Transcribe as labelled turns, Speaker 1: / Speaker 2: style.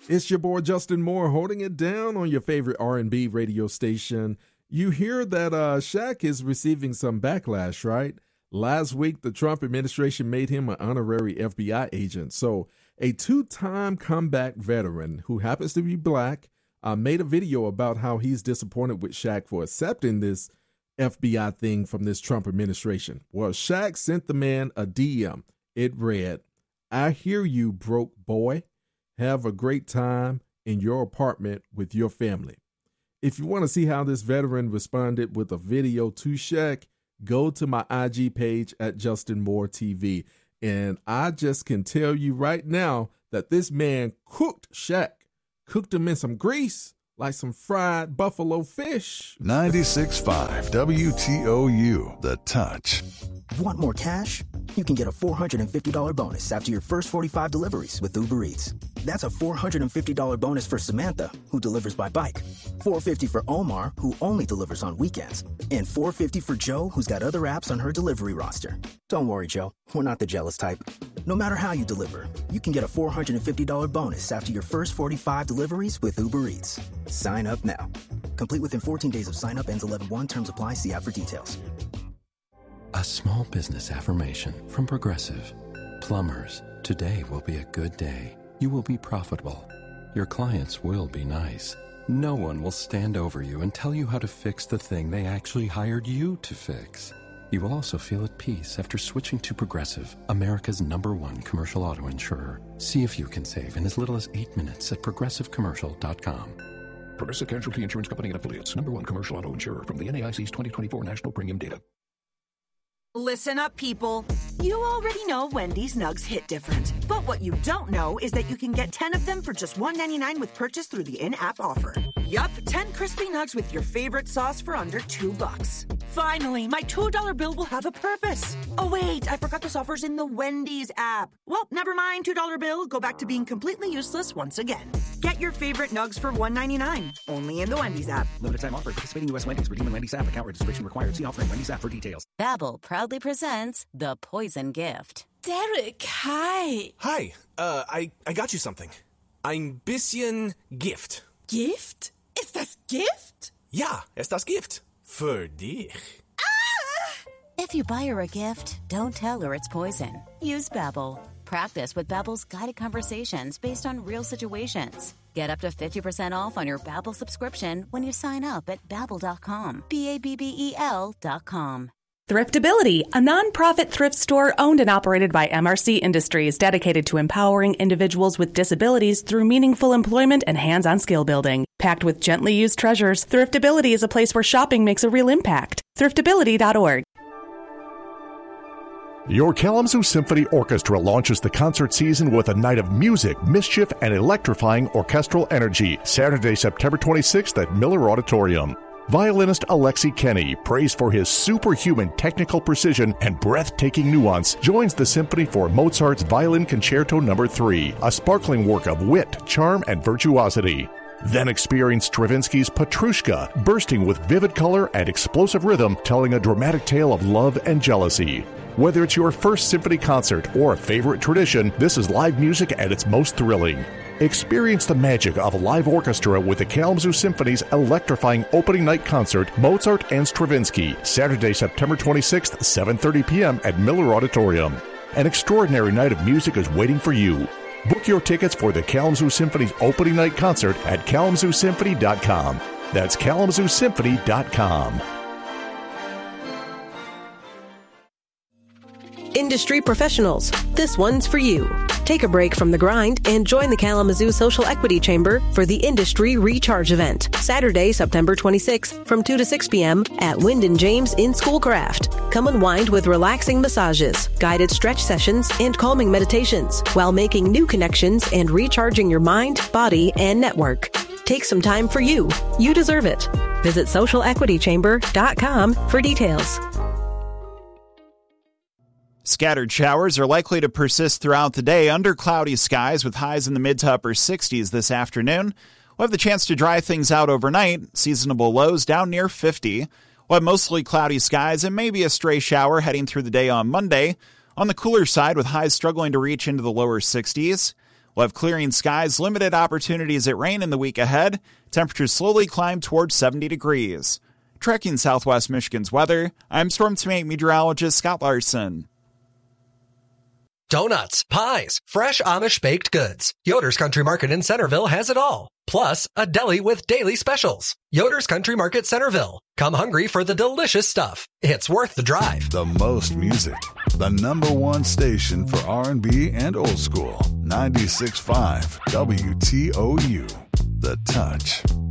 Speaker 1: It's your boy Justin Moore holding it down on your favorite R&B radio station. You hear that Shaq is receiving some backlash, right? Last week, the Trump administration made him an honorary FBI agent. So a two-time comeback veteran who happens to be black made a video about how he's disappointed with Shaq for accepting this FBI thing from this Trump administration. Well, Shaq sent the man a DM. It read, "I hear you, broke boy. Have a great time in your apartment with your family." If you want to see how this veteran responded with a video to Shaq, go to my IG page at Justin Moore TV. And I just can tell you right now that this man cooked Shaq, cooked him in some grease, like some fried buffalo fish.
Speaker 2: 96.5 WTOU, The Touch.
Speaker 3: Want more cash? You can get a $450 bonus after your first 45 deliveries with Uber Eats. That's a $450 bonus for Samantha, who delivers by bike, $450 for Omar, who only delivers on weekends, and $450 for Joe, who's got other apps on her delivery roster. Don't worry, Joe. We're not the jealous type. No matter how you deliver, you can get a $450 bonus after your first 45 deliveries with Uber Eats. Sign up now. Complete within 14 days of sign up, ends 11/1. Terms apply. See app for details.
Speaker 4: A small business affirmation from Progressive. Plumbers, today will be a good day. You will be profitable. Your clients will be nice. No one will stand over you and tell you how to fix the thing they actually hired you to fix. You will also feel at peace after switching to Progressive, America's #1 commercial auto insurer. See if you can save in as little as 8 minutes at progressivecommercial.com.
Speaker 5: Progressive Casualty Insurance Company and Affiliates, #1 commercial auto insurer from the NAIC's 2024 National Premium Data.
Speaker 6: Listen up, people. You already know Wendy's Nugs hit different. But what you don't know is that you can get 10 of them for just $1.99 with purchase through the in-app offer. Yup, 10 crispy nugs with your favorite sauce for under $2. Finally, my $2 bill will have a purpose. Oh, wait, I forgot this offer's in the Wendy's app. Well, never mind, $2 bill. Go back to being completely useless once again. Get your favorite nugs for $1.99. Only in the Wendy's app.
Speaker 3: Limited time offer. Participating U.S. Wendy's. Redeem in Wendy's app. Account registration required. See offer in Wendy's app for details.
Speaker 7: Babbel proudly presents The Poison Gift.
Speaker 8: Derek, hi.
Speaker 9: Hi, I got you something. Ein bisschen Gift.
Speaker 8: Gift? Ist das Gift?
Speaker 9: Ja, ist das Gift. Für dich.
Speaker 7: If you buy her a gift, don't tell her it's poison. Use Babbel. Practice with Babbel's guided conversations based on real situations. Get up to 50% off on your Babbel subscription when you sign up at Babbel.com. Babbel.com.
Speaker 10: Thriftability, a nonprofit thrift store owned and operated by MRC Industries, dedicated to empowering individuals with disabilities through meaningful employment and hands-on skill building. Packed with gently used treasures, Thriftability is a place where shopping makes a real impact. Thriftability.org.
Speaker 11: Your Kalamazoo Symphony Orchestra launches the concert season with a night of music, mischief, and electrifying orchestral energy, Saturday, September 26th at Miller Auditorium. Violinist Alexi Kenny, praised for his superhuman technical precision and breathtaking nuance, joins the symphony for Mozart's Violin Concerto No. 3, a sparkling work of wit, charm, and virtuosity. Then experience Stravinsky's Petrushka, bursting with vivid color and explosive rhythm, telling a dramatic tale of love and jealousy. Whether it's your first symphony concert or a favorite tradition, this is live music at its most thrilling. Experience the magic of a live orchestra with the Kalamazoo Symphony's electrifying opening night concert, Mozart and Stravinsky, Saturday, September 26th, 7:30 p.m. at Miller Auditorium. An extraordinary night of music is waiting for you. Book your tickets for the Kalamazoo Symphony's opening night concert at KalamazooSymphony.com. That's KalamazooSymphony.com.
Speaker 12: Industry professionals, this one's for you. Take a break from the grind and join the Kalamazoo Social Equity Chamber for the Industry Recharge event, Saturday, September 26th from 2 to 6 p.m. at Wyndon James in Schoolcraft. Come unwind with relaxing massages, guided stretch sessions, and calming meditations while making new connections and recharging your mind, body, and network. Take some time for you. You deserve it. Visit socialequitychamber.com for details.
Speaker 13: Scattered showers are likely to persist throughout the day under cloudy skies with highs in the mid to upper 60s this afternoon. We'll have the chance to dry things out overnight, seasonable lows down near 50. We'll have mostly cloudy skies and maybe a stray shower heading through the day on Monday. On the cooler side with highs struggling to reach into the lower 60s. We'll have clearing skies, limited opportunities at rain in the week ahead. Temperatures slowly climb towards 70 degrees. Tracking Southwest Michigan's weather, I'm Storm Teammate meteorologist Scott Larson.
Speaker 14: Donuts, pies, fresh Amish baked goods. Yoder's Country Market in Centerville has it all. Plus, a deli with daily specials. Yoder's Country Market Centerville. Come hungry for the delicious stuff. It's worth the drive.
Speaker 2: The most music. The #1 station for R&B and old school. 96.5 WTOU. The Touch.